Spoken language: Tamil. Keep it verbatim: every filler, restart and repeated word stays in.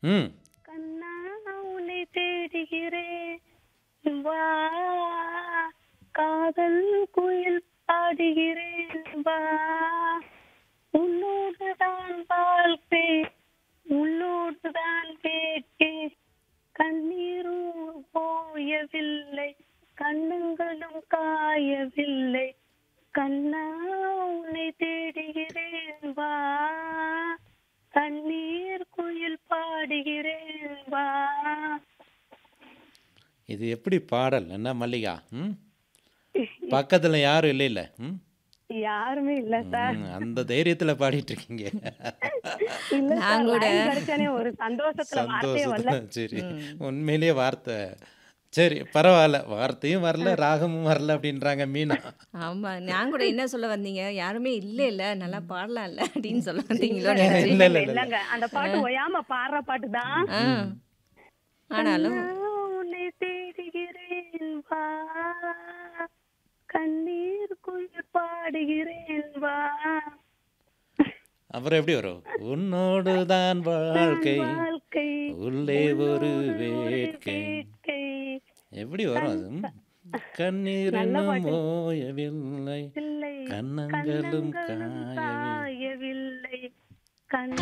ம். கண்ணா உன்னை தேடுகிறேன் வா காதல் குயில் பாடுகிறேன் வா உன்னோடுதான் வாழ்க்கை உன்னோடுதான் கேட்கே கண்ணீரும் போயவில்லை கண்ணுங்களும் காயவில்லை கண்ணா உன்னை தேடுகிறேன் வா கண்ணீர் குயில் பாடுகிறேன் வா. இது எப்படி பாடல் என்ன மல்லிகா? ம் பக்கத்தில் யாரும் இல்லைல்ல? ம் யாருமே இல்ல சார். ம், அந்த தைரியத்தில் பாடிட்டு இருக்கீங்க. இல்ல நான் சார், கூட லைன் கிடைச்சானே ஒரு சந்தோஷத்துல வார்த்தையே வரல. சந்தோஷத்துல சரி உண்மையிலேயே வார்த்தை சரி பரவாயில்ல, வார்த்தையும் வரல ராகமும் வரல அப்படின்றாங்க மீனா. ஆமா நான் கூட என்ன சொல்ல வந்தீங்க, யாருமே இல்ல இல்ல நல்லா பாடலாம்ல அப்படின்னு சொல்ல வந்தீங்களோ இல்ல நினைச்சேன். இல்ல இல்ல இல்ல இல்லங்க அந்த பாட்டு ஓயாம பாடுற பாட்டு தான். ஆ, ஆனாலும் உன்னை தேடுகிறேன் வா கண்ணீர் குயில் பாடுகிறேன் வா. அப்புறம் எப்படி வரும்? உன்னோடு தான் வாழ்க்கை வாழ்க்கை உள்ளே ஒரு வேட்கை வேட்கை. எப்படி வரும் அது? ம். கண்ணீர் நல்ல இன்னும் பாட்டு. ஓயவில்லை இல்லை கண்ணங்களும் கண்ணங்களும் காயவில்லை காயவில்லை கண்